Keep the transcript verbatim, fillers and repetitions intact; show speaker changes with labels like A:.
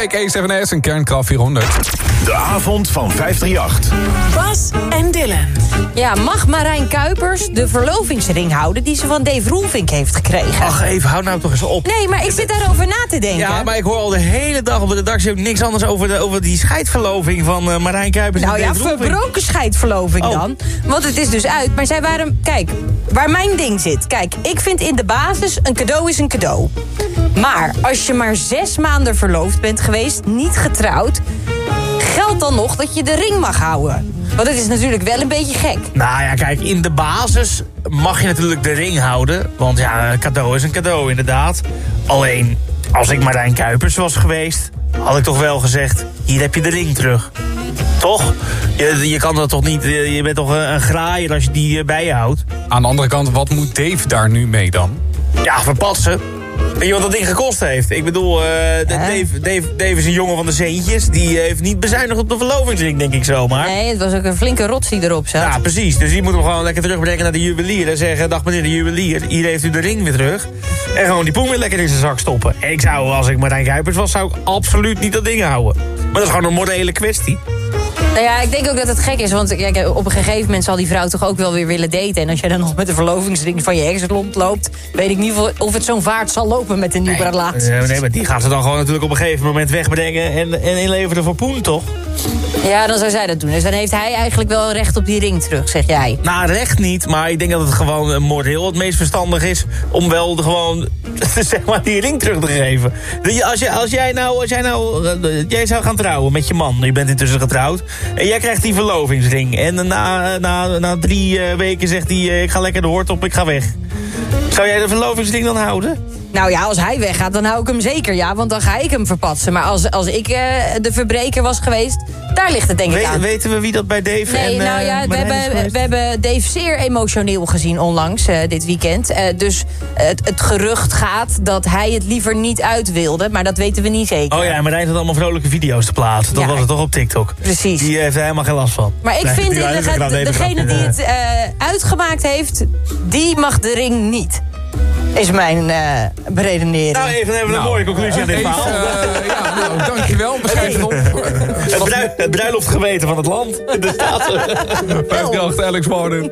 A: week A zeven S en Kernkraft vierhonderd.
B: De avond van vijfhonderdachtendertig.
C: Bas en Dylan.
D: Ja, mag Marijn Kuipers de verlovingsring houden die ze van Dave Roelvink heeft gekregen?
E: Ach, even, hou nou toch eens op.
D: Nee, maar ik zit daarover na te denken.
E: Ja, maar ik hoor al de hele dag op de redactie ook niks anders over, de, over die scheidverloving van uh, Marijn Kuipers
D: nou
E: en
D: ja,
E: Dave Roelvink.
D: verbroken scheidverloving
E: Oh.
D: dan. Want het is dus uit. Maar zij waren... Kijk, waar mijn ding zit. Kijk, ik vind in de basis een cadeau is een cadeau. Maar als je maar zes maanden verloofd bent geweest, niet getrouwd, geldt dan nog dat je de ring mag houden. Want het is natuurlijk wel een beetje gek.
E: Nou ja, kijk, in de basis mag je natuurlijk de ring houden. Want ja, een cadeau is een cadeau, inderdaad. Alleen, als ik Marijn Kuipers was geweest, had ik toch wel gezegd, hier heb je de ring terug. Toch? Je, je kan dat toch niet, je bent toch een, een graaier als je die bij je houdt.
A: Aan de andere kant, wat moet Dave daar nu mee dan?
E: Ja, verpassen. Weet je wat dat ding gekost heeft? Ik bedoel, uh, Dave, Dave, Dave is een jongen van de centjes. Die heeft niet bezuinigd op de verlovingsring, denk ik zomaar.
D: Nee, het was ook een flinke rots die erop zat.
E: Ja, precies. Dus die moet hem gewoon lekker terugbrengen naar de juwelier. En zeggen, dag meneer de juwelier, hier heeft u de ring weer terug. En gewoon die poen weer lekker in zijn zak stoppen. En ik zou, als ik Marijn Kuipers was, zou ik absoluut niet dat ding houden. Maar dat is gewoon een morele kwestie.
D: Nou ja, ik denk ook dat het gek is, want kijk, op een gegeven moment zal die vrouw toch ook wel weer willen daten. En als jij dan nog met de verlovingsring van je ex rondloopt, weet ik niet of het zo'n vaart zal lopen met een nieuwe
E: nee,
D: relatie.
E: Nee, nee, maar die gaat ze dan gewoon natuurlijk op een gegeven moment wegbrengen en, en inleveren voor poen, toch?
D: Ja, dan zou zij dat doen. Dus dan heeft hij eigenlijk wel recht op die ring terug, zeg jij.
E: Nou, recht niet, maar ik denk dat het gewoon moreel het meest verstandig is om wel de, gewoon zeg maar die ring terug te geven. Als, je, als jij nou, als jij nou, jij zou gaan trouwen met je man, je bent intussen getrouwd, en jij krijgt die verlovingsring. En na, na, na drie uh, weken zegt hij, uh, ik ga lekker de hoort op, ik ga weg. Zou jij de verlovingsring dan houden?
D: Nou ja, als hij weggaat, dan hou ik hem zeker, ja. Want dan ga ik hem verpatsen. Maar als, als ik uh, de verbreker was geweest, daar ligt het denk ik
E: We,
D: aan.
E: Weten we wie dat bij Dave
D: nee,
E: en uh,
D: nou ja, we hebben, we hebben Dave zeer emotioneel gezien onlangs, uh, dit weekend. Uh, dus uh, het, het gerucht gaat dat hij het liever niet uit wilde. Maar dat weten we niet zeker.
E: Oh ja, maar hij had allemaal vrolijke video's te plaatsen. Dat
D: ja,
E: was het toch op TikTok.
D: Precies.
E: Die heeft er helemaal geen last van.
D: Maar ik
E: nee,
D: vind
E: die,
D: inderdaad, de, degene die het uh, uitgemaakt heeft, die mag de ring niet. Is mijn uh, beredenering.
E: Nou, even, even nou, een mooie conclusie aan dit
A: even,
E: verhaal.
A: Uh, ja, nou, dankjewel. Beschrijf het op.
E: Het, bruil, het bruiloftgeweten van het land. De staat.
A: vijfhonderdachtendertig Alex Morning.